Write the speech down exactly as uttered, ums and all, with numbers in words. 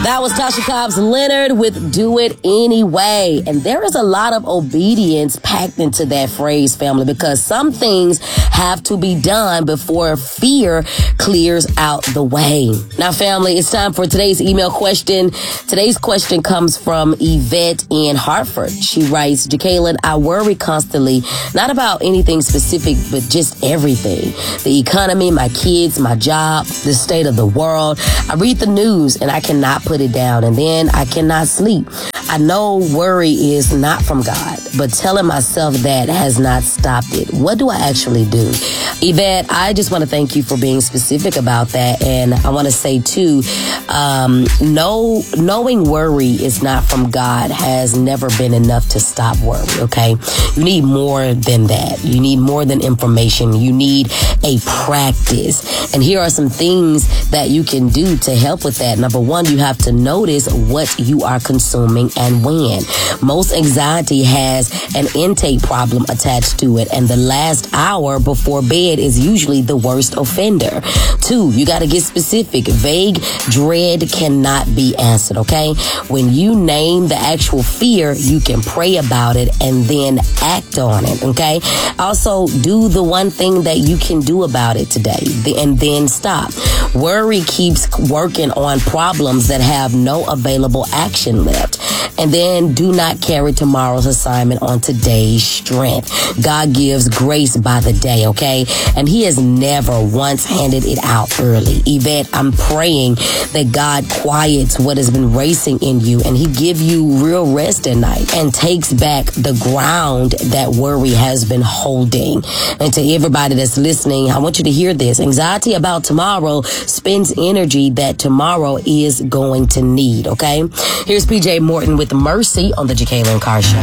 That was Tasha Cobbs Leonard with Do It Anyway. And there is a lot of obedience packed into that phrase, family, because some things have to be done before fear clears out the way. Now, family, it's time for today's email question. Today's question comes from Yvette in Hartford. She writes, Jacqueline, I worry constantly, not about anything specific, but just everything. The economy, my kids, my job, the state of the world. I read the news and I cannot put it down, and then I cannot sleep. I know worry is not from God, but telling myself that has not stopped it. What do I actually do? Yvette, I just want to thank you for being specific about that. And I want to say, too, um, know, knowing worry is not from God has never been enough to stop worry, okay? You need more than that. You need more than information. You need a practice. And here are some things that you can do to help with that. Number one, you have to notice what you are consuming and when. Most anxiety has an intake problem attached to it, and the last hour before bed is usually the worst offender. Two, you got to get specific. Vague dread cannot be answered, okay? When you name the actual fear, you can pray about it and then act on it, okay? Also, do the one thing that you can do about it today, and then stop. Worry keeps working on problems that have no available action left. And then do not carry tomorrow's assignment on today's strength. God gives grace by the day, okay? And he has never once handed it out early. Yvette, I'm praying that God quiets what has been racing in you, and he give you real rest at night and takes back the ground that worry has been holding. And to everybody that's listening, I want you to hear this. Anxiety about tomorrow spends energy that tomorrow is going to need, okay? Here's P J Morton with Mercy on the Jacqueline Carr Show.